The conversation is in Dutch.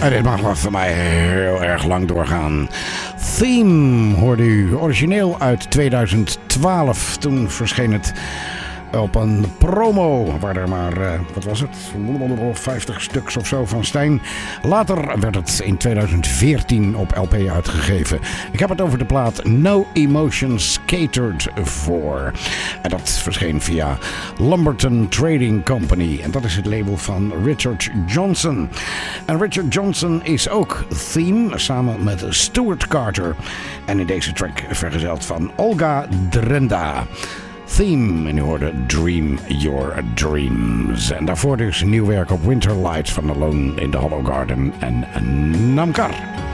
En dit mag wel voor mij heel erg lang doorgaan. Theme hoorde u, origineel uit 2012. Toen verscheen het op een promo, waar er maar, 50 stuks of zo van Stijn. Later werd het in 2014 op LP uitgegeven. Ik heb het over de plaat No Emotions Catered For. En dat verscheen via Lumberton Trading Company. En dat is het label van Richard Johnson. En Richard Johnson is ook Theme, samen met Stuart Carter. En in deze track vergezeld van Olga Drenda. Theme, en u hoorde Dream Your Dreams. En daarvoor dus nieuw werk op Winter Lights van Alone in the Hollow Garden en Namkar.